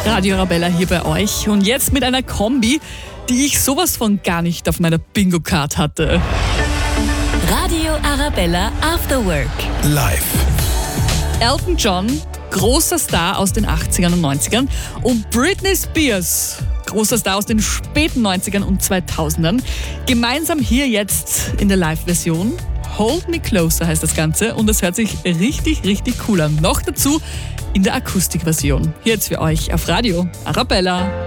Radio Arabella hier bei euch und jetzt mit einer Kombi, die ich sowas von gar nicht auf meiner Bingo-Card hatte. Radio Arabella After Work. Live. Elton John, großer Star aus den 80ern und 90ern, und Britney Spears, großer Star aus den späten 90ern und 2000ern, gemeinsam hier jetzt in der Live-Version. Hold Me Closer heißt das Ganze und das hört sich richtig, richtig cool an. Noch dazu in der Akustikversion. Hier jetzt für euch auf Radio Arabella.